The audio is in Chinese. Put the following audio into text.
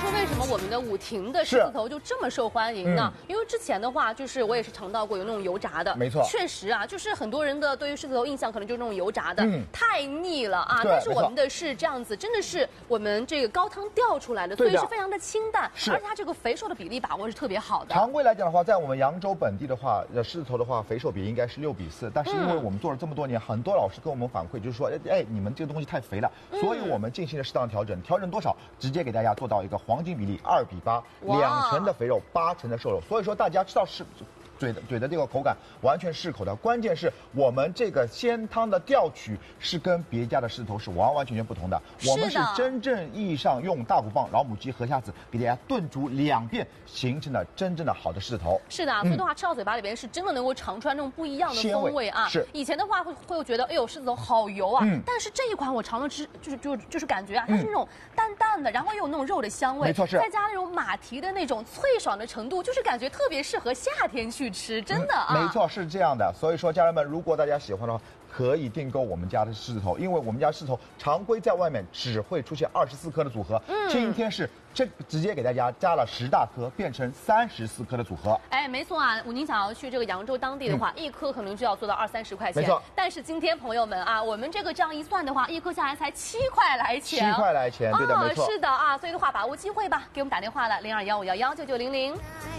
说为什么我们的武亭的狮子头就这么受欢迎呢？因为之前的话，就是我也是尝到过有那种油炸的， 没错， 确实啊，就是很多人的对于狮子头印象可能就是那种油炸的，太腻了啊。但是我们的是这样子，真的是我们这个高汤调出来的，所以是非常的清淡，而且它这个肥瘦的比例把握是特别好的。 常规来讲的话，在我们扬州本地的话，狮子头的话，肥瘦比应该是6:4，但是因为我们做了这么多年，很多老师跟我们反馈就是说，哎，你们这个东西太肥了，所以我们进行了适当调整，调整多少，直接给大家做到一个黄金比例2:8，2成的肥肉，8成的瘦肉，所以说大家知道是。嘴的这个口感完全适口的，关键是我们这个鲜汤的调取是跟别家的狮子头是完完全全不同的。我们是真正意义上用大骨棒、老母鸡、河虾子给大家炖煮2遍，形成了真正的好的狮子头。 是的，所以的话吃到嘴巴里边是真的能够尝出来那种不一样的风味啊。 是以前的话会觉得，哎呦狮子头好油啊，但是这一款我尝了就是感觉啊，它是那种淡淡的，然后又有那种肉的香味， 没错是， 再加那种马蹄的那种脆爽的程度，就是感觉特别适合夏天去吃，真的啊。 没错，是这样的。所以说，家人们，如果大家喜欢的话，可以订购我们家的狮子头，因为我们家狮子头常规在外面只会出现24颗的组合，今天是直接给大家加了10大颗，变成34颗的组合。 哎，没错啊，您想要去这个扬州当地的话，一颗可能就要做到20-30块钱。 没错。 但是今天朋友们啊，我们这个这样一算的话，一颗下来才7块来钱。 7块来钱，对的，没错。 是的啊，所以的话把握机会吧，给我们打电话了，0215119900。